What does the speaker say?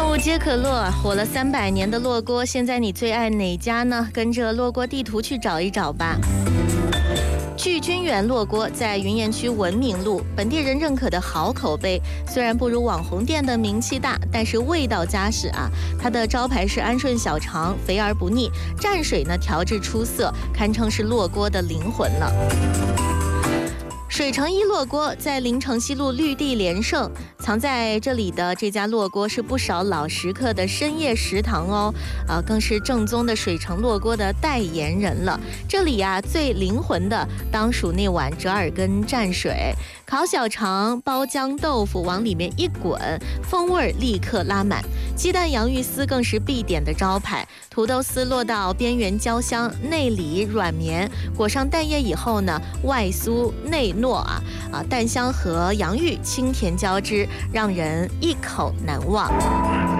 物皆可乐，火了300年的烙锅，现在你最爱哪家呢？跟着烙锅地图去找一找吧。聚君园烙锅在云岩区文明路，本地人认可的好口碑。虽然不如网红店的名气大，但是味道扎实啊。它的招牌是安顺小肠，肥而不腻，蘸水呢调制出色，堪称是烙锅的灵魂了。水城一烙锅在临城西路绿地连胜，藏在这里的这家烙锅是不少老食客的深夜食堂哦，更是正宗的水城烙锅的代言人了。这里呀，最灵魂的当属那碗折耳根蘸水，烤小肠、包姜豆腐往里面一滚，风味立刻拉满。鸡蛋洋芋丝更是必点的招牌，土豆丝落到边缘焦香，内里软绵，裹上蛋液以后呢，外酥内糯蛋香和洋芋清甜交织，让人一口难忘。